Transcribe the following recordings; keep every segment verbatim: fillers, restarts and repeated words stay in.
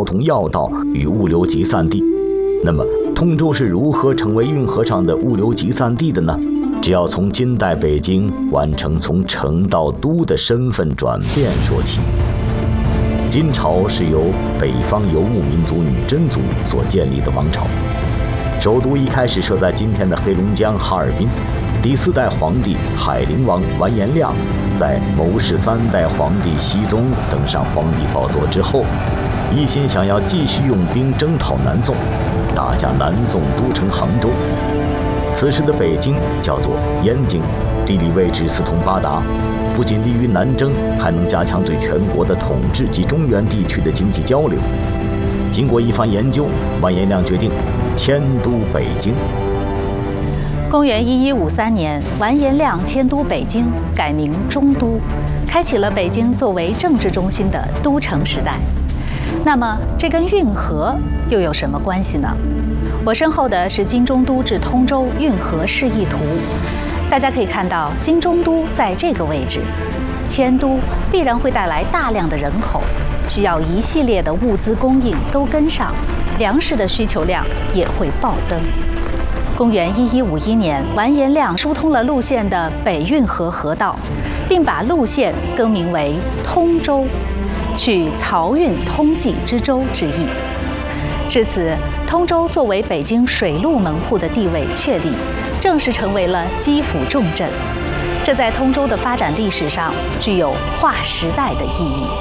交通要道与物流集散地。那么，通州是如何成为运河上的物流集散地的呢？只要从金代北京完成从城到都的身份转变说起。金朝是由北方游牧民族女真族所建立的王朝，首都一开始设在今天的黑龙江哈尔滨。第四代皇帝海陵王完颜亮在谋士三代皇帝熹宗登上皇帝宝座之后，一心想要继续用兵征讨南宋，打下南宋都城杭州。此时的北京叫做燕京，地理位置四通八达，不仅利于南征，还能加强对全国的统治及中原地区的经济交流。经过一番研究，完颜亮决定迁都北京。 公元一一五三年，完颜亮迁都北京，改名中都，开启了北京作为政治中心的都城时代。那么，这跟运河又有什么关系呢？我身后的是金中都至通州运河示意图，大家可以看到，金中都在这个位置，迁都必然会带来大量的人口，需要一系列的物资供应都跟上，粮食的需求量也会暴增。公元一一五一年，完颜亮疏通了路线的北运河河道，并把路线更名为通州，取漕运通济之州之意。至此，通州作为北京水陆门户的地位确立，正式成为了基辅重镇。这在通州的发展历史上具有划时代的意义。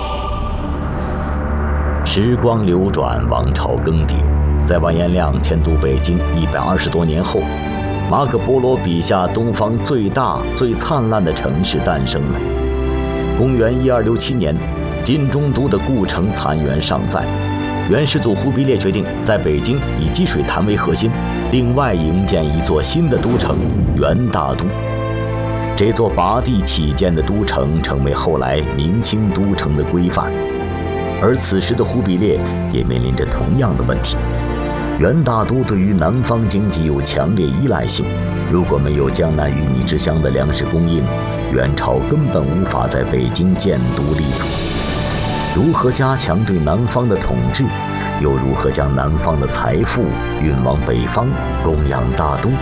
时光流转，王朝更迭，在完颜亮迁都北京一百二十多年后，马可波罗笔下东方最大、最灿烂的城市诞生了。公元一二六七年，金中都的故城残垣尚在。元世祖忽必烈决定在北京以积水潭为核心，另外营建一座新的都城元大都。这座拔地起建的都城成为后来明清都城的规范。而此时的忽必烈也面临着同样的问题。元大都对于南方经济有强烈依赖性，如果没有江南鱼米之乡的粮食供应，元朝根本无法在北京建都立足。如何加强对南方的统治，又如何将南方的财富运往北方，供养大都？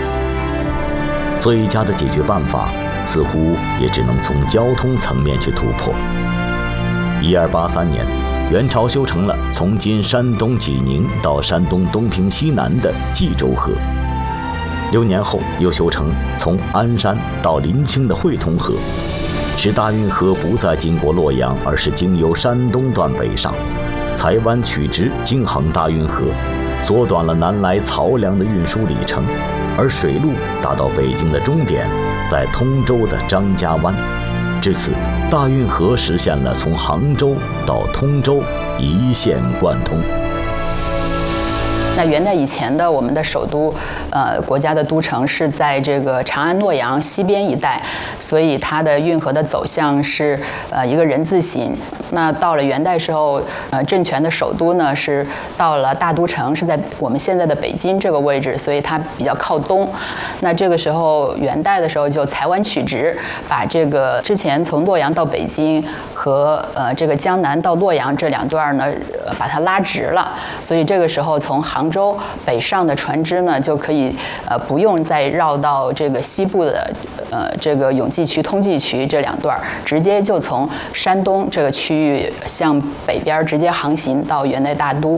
最佳的解决办法似乎也只能从交通层面去突破。一二八三年，元朝修成了从今山东济宁到山东东平西南的济州河。六年后，又修成从鞍山到临清的会通河，使大运河不再经过洛阳，而是经由山东段北上，台湾取直京杭大运河，缩短了南来漕粮的运输里程，而水路达到北京的终点，在通州的张家湾。至此，大运河实现了从杭州到通州一线贯通。 那元代以前的我们的首都，呃，国家的都城是在这个长安、洛阳西边一带，所以它的运河的走向是呃一个人字形。那到了元代时候，呃，政权的首都呢是到了大都城，是在我们现在的北京这个位置，所以它比较靠东。那这个时候元代的时候就裁弯取直，把这个之前从洛阳到北京和呃这个江南到洛阳这两段呢，呃、把它拉直了，所以这个时候从杭州北上的船只呢，就可以呃不用再绕到这个西部的呃这个永济渠、通济渠这两段，直接就从山东这个区域向北边直接航行到元代大都。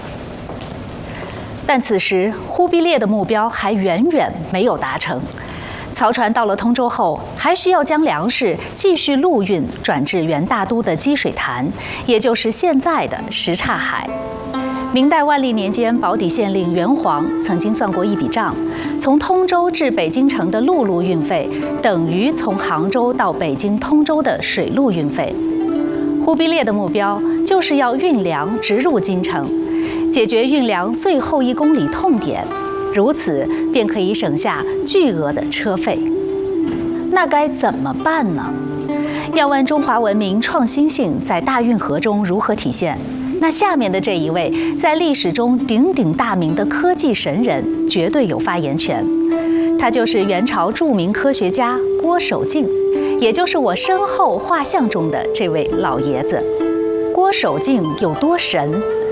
但此时忽必烈的目标还远远没有达成。漕船到了通州后，还需要将粮食继续陆运转至元大都的积水潭，也就是现在的什刹海。明代万历年间，保底县令袁黄曾经算过一笔账，从通州至北京城的陆路运费，等于从杭州到北京通州的水路运费。忽必烈的目标就是要运粮直入京城，解决运粮最后一公里痛点，如此便可以省下巨额的车费。那该怎么办呢？要问中华文明创新性在大运河中如何体现，那下面的这一位在历史中鼎鼎大名的科技神人绝对有发言权。他就是元朝著名科学家郭守敬，也就是我身后画像中的这位老爷子。郭守敬有多神？